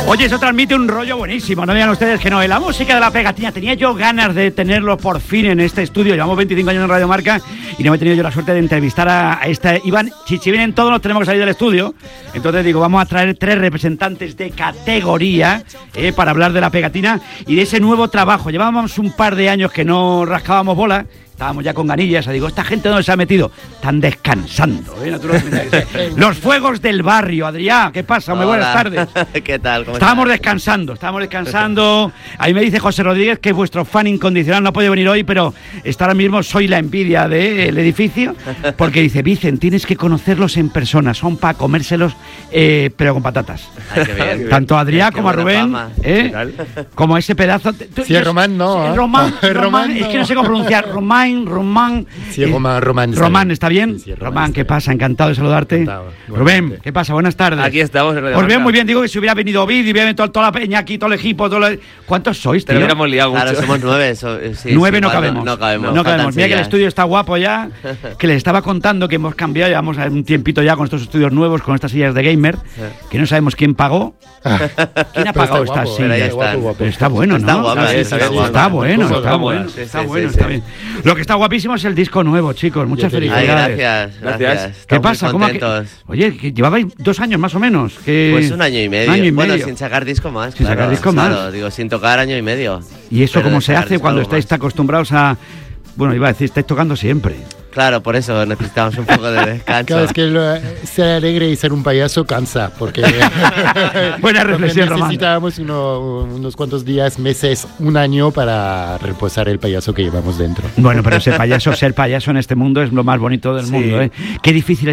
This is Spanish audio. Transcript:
Oye, eso transmite un rollo buenísimo, no digan ustedes que no. La música de La Pegatina, tenía yo ganas de tenerlo por fin en este estudio. Llevamos 25 años en Radio Marca y no he tenido yo la suerte de entrevistar a este Iván. Si vienen todos, nos tenemos que salir del estudio. Entonces digo, vamos a traer 3 representantes de categoría para hablar de La Pegatina y de ese nuevo trabajo. Llevábamos un par de años que no rascábamos bola. Estábamos ya con ganillas, digo, ¿esta gente dónde se ha metido? Están descansando, naturalmente. Los fuegos del barrio, Adrián, ¿qué pasa? Muy buenas tardes. ¿Qué tal? ¿Cómo estábamos estás? descansando. Ahí me dice José Rodríguez que vuestro fan incondicional no ha podido venir hoy, pero ahora mismo soy la envidia del edificio, porque dice, Vicen, tienes que conocerlos en persona, son para comérselos, pero con patatas. Ay, qué bien. Tanto a Adrián como a Rubén, como a ese pedazo. Sí, es Román, ¿no? Román, es que no sé cómo pronunciar, Román. Sí, Román. Román, ¿está bien? Sí, Román, ¿qué pasa? Encantado de saludarte. Encantado. Rubén, ¿qué pasa? Buenas tardes. Aquí estamos en Radio Os veo Marca. muy bien, digo que si hubiera venido Ovid y hubiera venido toda la peña aquí, todo el equipo, ¿cuántos sois, tío? Te lo hubiéramos liado mucho. Claro, somos 9. Sí, 9 no igual cabemos. No cabemos. Mira que el sillas. estudio está guapo ya, que les estaba contando que hemos cambiado, llevamos un tiempito ya con estos estudios nuevos, con estas sillas de gamer, que no sabemos quién pagó. ¿Quién ha pagado estas sillas? Pero está bueno, ¿no? Está guapo, sí, Está bueno, Sí, está sí, bueno, sí, está sí. bien. Lo que está guapísimo es el disco nuevo, chicos. Muchas Ay, felicidades. Ay, gracias. ¿Qué Estamos pasa? muy ¿Cómo que? contentos. Oye, que llevabais 2 años más o menos. Pues un año y medio. Un año y Bueno, medio. sin sacar disco más. Sin sacar disco más. Claro, digo, sin tocar año y medio. ¿Y eso Pero cómo de se sacar hace disco cuando algo estáis más. tan acostumbrados a... Bueno, iba a decir, estáis tocando siempre. Claro, por eso necesitamos un poco de descanso. Claro, es que ser alegre y ser un payaso cansa, porque Buena reflexión, Román. necesitábamos unos cuantos días, meses, un año para reposar el payaso que llevamos dentro. Bueno, pero ser payaso en este mundo es lo más bonito del mundo, ¿eh? Qué difícil es